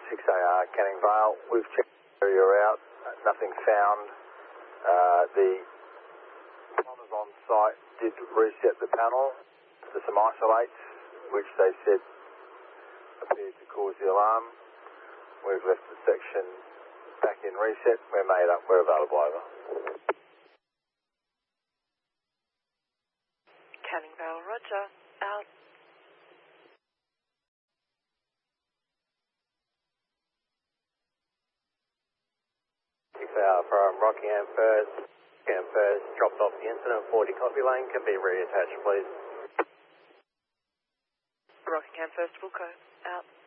6AR Canning Vale. We've checked the area out, nothing found. The planners on site did reset the panel to some isolates, which they said appeared to cause the alarm. We've left the section back in reset. We're made up. We're available, over. Canning Vale, roger. Out. 6AR from Rockingham First. Rockingham First dropped off the incident. 40 copy lane can be reattached, please. Rockingham First, Wilco. Out.